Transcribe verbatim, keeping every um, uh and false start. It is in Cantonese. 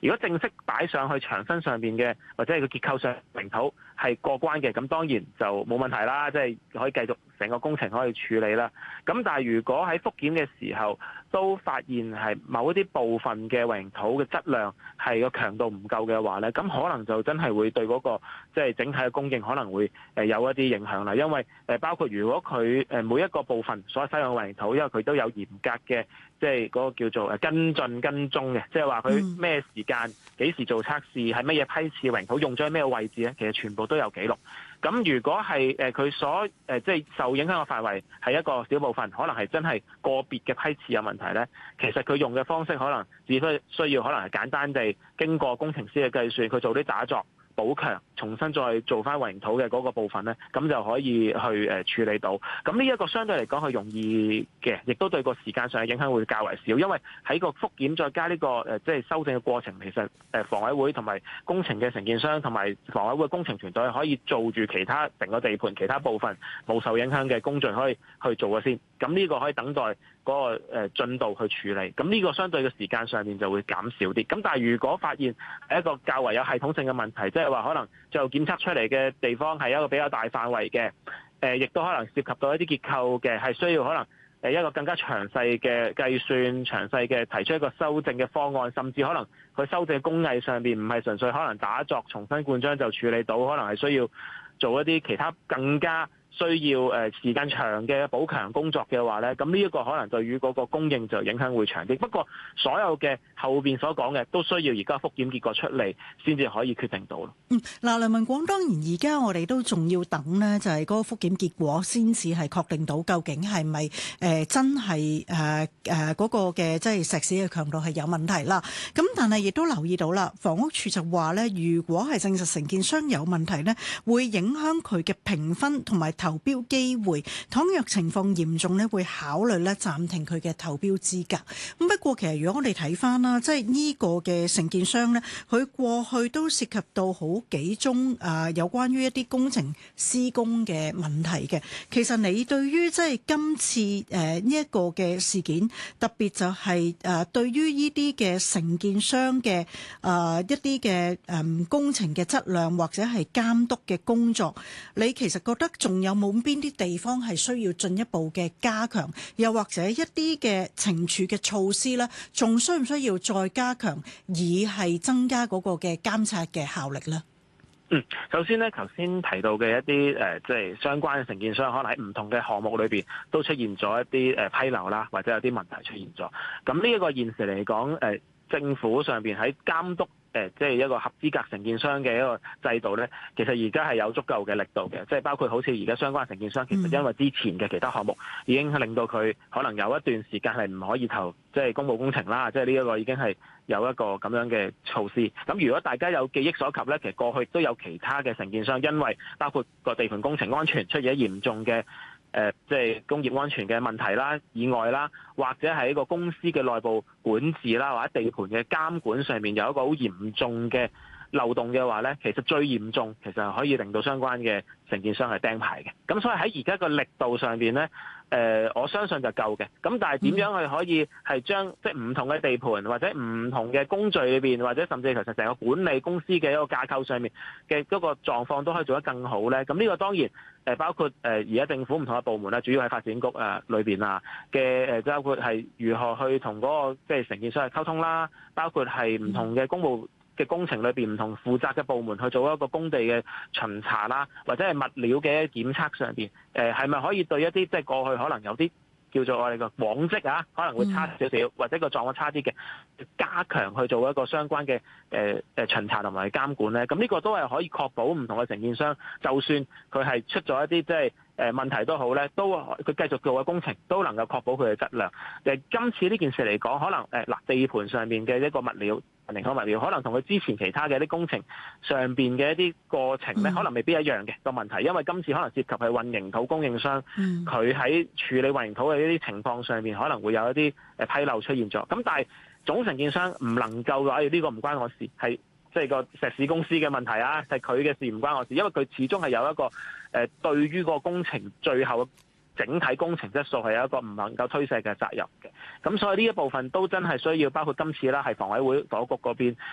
如果正式擺上去牆身上邊嘅或者係個結構上平土係過關嘅，咁當然就冇問題啦，即係可以繼續成個工程可以處理啦。咁但係如果喺復檢嘅時候都發現係某一啲部分嘅混凝土嘅質量係個強度唔夠嘅話咧，咁可能就真係會對嗰個即係整體嘅供應可能會誒有一啲影響啦。因為誒包括如果佢誒每一個部分所使用嘅混凝土，因為佢都有嚴格嘅即係嗰個叫做誒跟進跟蹤嘅，即係話佢咩時間幾時做測試，係乜嘢批次混凝土用咗喺咩位置咧，其實全部都有記錄。咁如果係誒佢所誒即係受影響嘅範圍係一個小部分，可能係真係個別嘅批次有問題咧，其實佢用嘅方式可能只需需要可能係簡單地經過工程師嘅計算，佢做啲打鑿補強，重新再做翻混凝土嘅嗰個部分咧，咁就可以去誒處理到。咁呢一個相對嚟講係容易嘅，亦都對個時間上嘅影響會較為少，因為喺個復檢再加呢個誒即係修正嘅過程，其實誒房委會同埋工程嘅承建商同埋房委會工程團隊可以做住其他成個地盤其他部分冇受影響嘅工序可以去做咗先。咁呢個可以等待嗰個誒進度去處理，咁呢個相對嘅時間上面就會減少啲。咁但係如果發現係一個較為有系統性嘅問題，即係話可能最後檢測出嚟嘅地方係一個比較大範圍嘅，誒亦都可能涉及到一啲結構嘅，係需要可能誒一個更加詳細嘅計算、詳細嘅提出一個修正嘅方案，甚至可能佢修正嘅工藝上邊唔係純粹可能打鑿重新灌漿就處理到，可能係需要做一啲其他更加需要誒時間長嘅補強工作嘅話咧，咁呢一個可能對於嗰個供應就影響會長啲。不過所有嘅後邊所講嘅都需要而家復檢結果出嚟先至可以決定到咯。 嗯，嗱，梁文廣，當然而家我哋都仲要等呢，就係嗰個復檢結果先至係確定到究竟係咪誒真係誒誒嗰個嘅即係石屎嘅強度係有問題啦。咁但係亦都留意到啦，房屋署就話咧，如果係證實承建商有問題呢，會影響佢嘅評分同埋投標機會，倘若情況嚴重咧，會考慮咧暫停佢嘅投標資格。咁不過其實如果我哋睇翻啦，即係呢個嘅承建商咧，佢過去都涉及到好幾宗啊有關於一啲工程施工嘅問題嘅。其實你對於即係今次誒呢一個嘅事件，特別就係誒對於呢啲嘅承建商嘅誒一啲嘅誒工程嘅質量或者係監督嘅工作，你其實覺得仲有有冇邊啲地方係需要進一步嘅加強，又或者一啲嘅懲處嘅措施咧，仲需唔需要再加強，以係增加嗰個嘅監察嘅效力咧？ 嗯，首先咧，頭先提到嘅一啲誒，即係相關嘅承建商，可能喺唔同嘅項目裏邊都出現咗一啲誒批漏啦，或者有啲問題出現咗。咁呢一個現時嚟講，誒政府上邊喺監督誒，即係一個合資格承建商嘅一個制度咧，其實而家係有足夠嘅力度嘅，即係包括好似而家相關承建商，其實因為之前嘅其他項目已經係令到佢可能有一段時間係唔可以投即係公務工程啦，即係呢一個已經係有一個咁樣嘅措施。咁如果大家有記憶所及咧，其實過去都有其他嘅承建商，因為包括個地盤工程安全出現嚴重嘅誒，即係工業安全嘅問題啦、意外啦，或者係一個公司嘅內部管治啦，或者地盤嘅監管上面有一個好嚴重嘅漏洞嘅話咧，其實最嚴重其實係可以令到相關嘅承建商係釘牌嘅。咁所以喺而家個力度上邊咧，誒、呃、我相信就夠嘅。咁但係點樣去可以係將即係唔同嘅地盤或者唔同嘅工序裏邊，或者甚至其實成個管理公司嘅一個架構上面嘅嗰個狀況都可以做得更好咧？咁呢個當然誒包括誒而家政府唔同嘅部門啦，主要喺發展局誒裏邊啊嘅誒，包括係如何去同嗰個即係承建商去溝通啦，包括係唔同嘅公務嘅工程裏邊唔同負責嘅部門去做一個工地嘅巡查啦，或者係物料嘅檢測上邊，誒係咪可以對一啲即係過去可能有啲叫做我哋嘅往績啊，可能會差少少，或者個狀況差啲嘅，加強去做一個相關嘅誒誒巡查同埋監管咧。咁呢個都係可以確保唔同嘅承建商，就算佢係出咗一啲即係誒問題都好咧，都佢繼續做嘅工程都能夠確保佢嘅質量。誒今次呢件事嚟講，可能誒嗱地盤上面嘅一個物料。寧可物料可能同佢之前其他嘅一啲工程上邊嘅一啲過程咧，可能未必一樣嘅個問題，因為今次可能涉及係混凝土供應商，佢喺處理混凝土嘅一啲情況上面可能會有一啲誒批漏出現咗。咁但係總承建商唔能夠話呢個唔關我事，係即係個石屎公司嘅問題啊，係佢嘅事唔關我事，因為佢始終係有一個誒對於個工程最後整體工程質素係有一個唔能夠推卸嘅責任嘅，咁所以呢一部分都真係需要包括今次啦，係房委會房屋局嗰邊